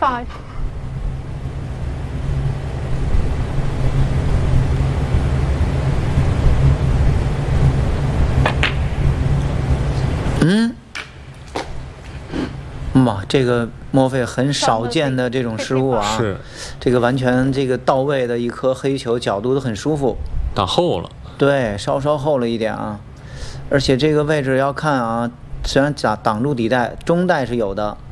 35. 哇，这个莫非很少见的这种失误啊！ 是， 这个完全这个到位的一颗黑球，角度都很舒服。 打后了。 对，稍稍后了一点啊，而且这个位置要看啊，虽然挡住底带，中带是有的。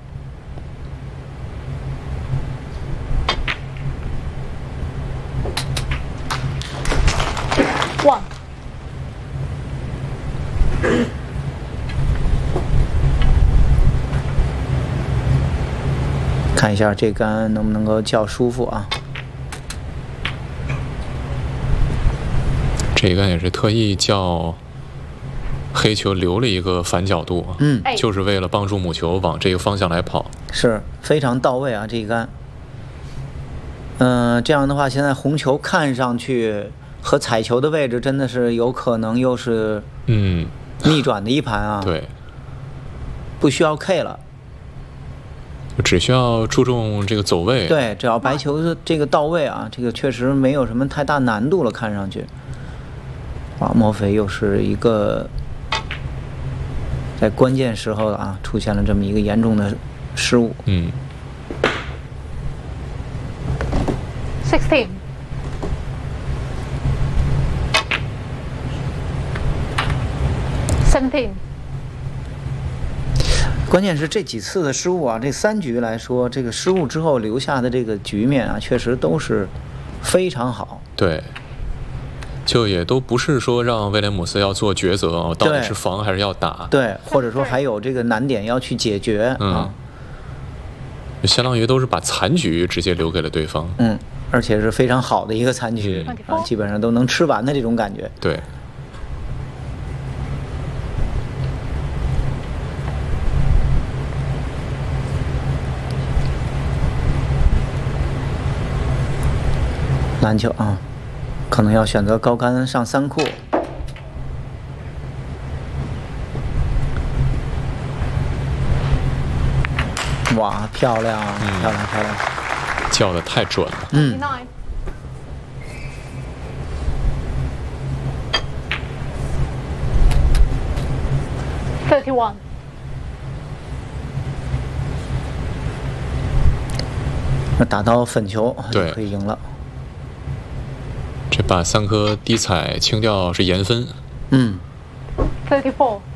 1. 看一下这杆能不能够较舒服啊？ 这杆也是特意叫黑球留了一个反角度，就是为了帮助母球往这个方向来跑， 是非常到位啊！这一杆，这样的话，现在红球看上去和彩球的位置真的是有可能又是逆转的一盘啊！ 对， 不需要 K 了。 只需要注重这个走位， 对，只要白球的这个到位啊，这个确实没有什么太大难度了，看上去。哇，莫非又是一个在关键时候啊出现了这么一个严重的失误。 16. 17. 关键是这几次的失误啊，这3局来说，这个失误之后留下的这个局面啊，确实都是非常好。 对，就也都不是说让威廉姆斯要做抉择，到底是防还是要打。 对，或者说还有这个难点要去解决啊。 相当于都是把残局直接留给了对方。 而且是非常好的一个残局啊，基本上都能吃完的这种感觉。 对。 篮球啊，可能要选择高杆上3库。哇，漂亮，漂亮，漂亮！ 叫的太准了。 31. 那打到粉球就对， 可以赢了。 这把3颗低彩清掉是严分。 34.